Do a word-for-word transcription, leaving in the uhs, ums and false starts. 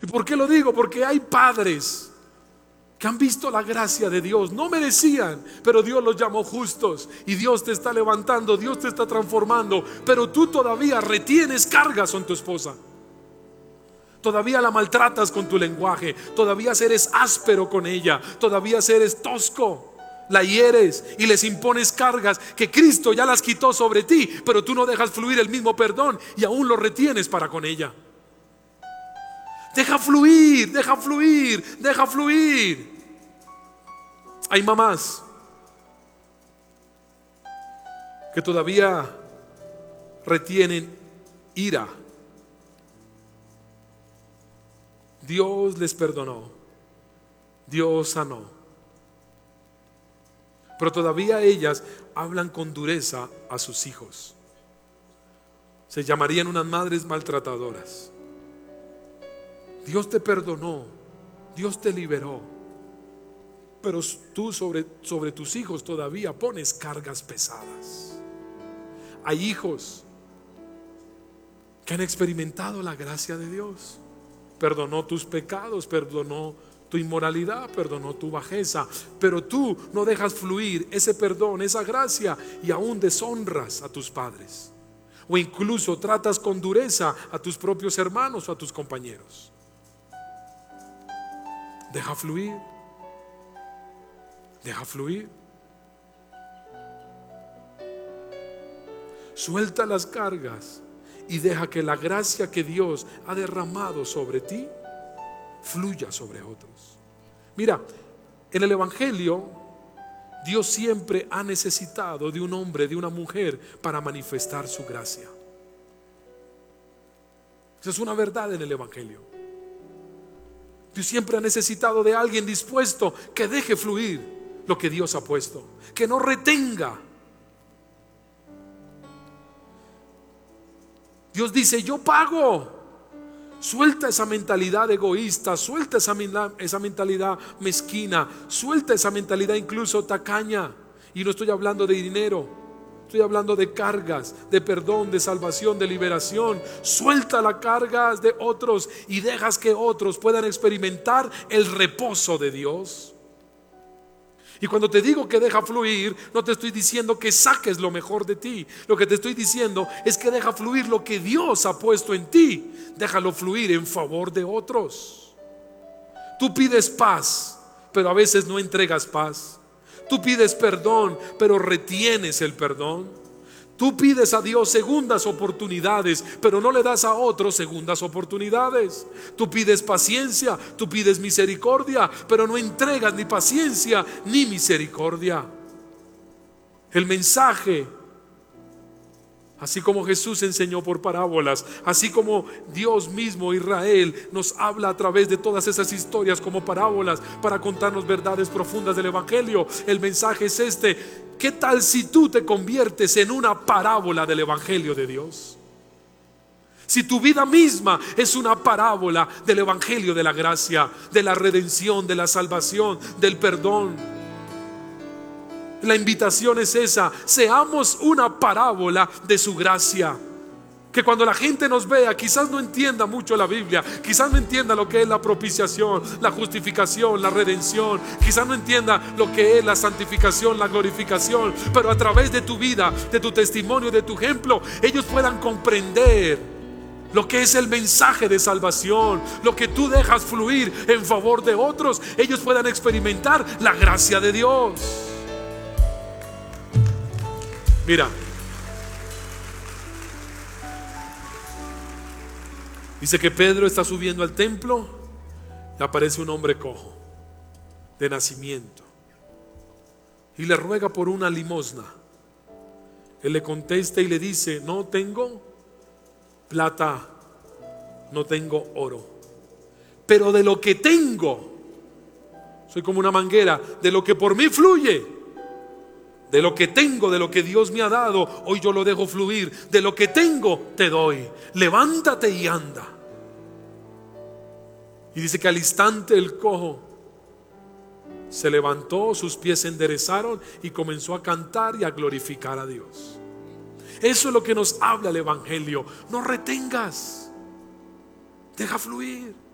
¿Y por qué lo digo? Porque hay padres que han visto la gracia de Dios, no merecían, pero Dios los llamó justos y Dios te está levantando, Dios te está transformando, pero tú todavía retienes cargas con tu esposa, todavía la maltratas con tu lenguaje, todavía eres áspero con ella, todavía eres tosco, la hieres y les impones cargas que Cristo ya las quitó sobre ti, pero tú no dejas fluir el mismo perdón y aún lo retienes para con ella. Deja fluir, deja fluir, deja fluir. Hay mamás que todavía retienen ira. Dios les perdonó, Dios sanó, pero todavía ellas hablan con dureza a sus hijos. Se llamarían unas madres maltratadoras. Dios te perdonó, Dios te liberó, pero tú sobre, sobre tus hijos todavía pones cargas pesadas. Hay hijos que han experimentado la gracia de Dios. Perdonó tus pecados, perdonó tu inmoralidad, perdonó tu bajeza, pero tú no dejas fluir ese perdón, esa gracia, y aún deshonras a tus padres, o incluso tratas con dureza a tus propios hermanos o a tus compañeros. Deja fluir, deja fluir. Suelta las cargas y deja que la gracia que Dios ha derramado sobre ti fluya sobre otros. Mira, en el Evangelio Dios siempre ha necesitado de un hombre, de una mujer, para manifestar su gracia. Esa es una verdad en el Evangelio. Dios siempre ha necesitado de alguien dispuesto que deje fluir lo que Dios ha puesto, que no retenga. Dios dice: yo pago. Suelta esa mentalidad egoísta, suelta esa, esa mentalidad mezquina, suelta esa mentalidad incluso tacaña. Y no estoy hablando de dinero, estoy hablando de cargas, de perdón, de salvación, de liberación. Suelta las cargas de otros y dejas que otros puedan experimentar el reposo de Dios. Y cuando te digo que deja fluir, no te estoy diciendo que saques lo mejor de ti. Lo que te estoy diciendo es que deja fluir lo que Dios ha puesto en ti. Déjalo fluir en favor de otros. Tú pides paz, pero a veces no entregas paz. Tú pides perdón, pero retienes el perdón. Tú pides a Dios segundas oportunidades, pero no le das a otros segundas oportunidades. Tú pides paciencia, tú pides misericordia, pero no entregas ni paciencia ni misericordia. El mensaje, así como Jesús enseñó por parábolas, así como Dios mismo, Israel, nos habla a través de todas esas historias como parábolas para contarnos verdades profundas del Evangelio. El mensaje es este: ¿qué tal si tú te conviertes en una parábola del Evangelio de Dios? Si tu vida misma es una parábola del Evangelio de la gracia, de la redención, de la salvación, del perdón. La invitación es esa: seamos una parábola de su gracia. Que cuando la gente nos vea, quizás no entienda mucho la Biblia, quizás no entienda lo que es la propiciación, la justificación, la redención, quizás no entienda lo que es la santificación, la glorificación, pero a través de tu vida, de tu testimonio, de tu ejemplo, ellos puedan comprender lo que es el mensaje de salvación, lo que tú dejas fluir en favor de otros. Ellos puedan experimentar la gracia de Dios. Mira, dice que Pedro está subiendo al templo y aparece un hombre cojo de nacimiento y le ruega por una limosna. Él le contesta y le dice: no tengo plata, no tengo oro, pero de lo que tengo, soy como una manguera, de lo que por mí fluye, de lo que tengo, de lo que Dios me ha dado, hoy yo lo dejo fluir. De lo que tengo te doy, levántate y anda. Y dice que al instante el cojo se levantó, sus pies se enderezaron y comenzó a cantar y a glorificar a Dios. Eso es lo que nos habla el Evangelio. No retengas, deja fluir.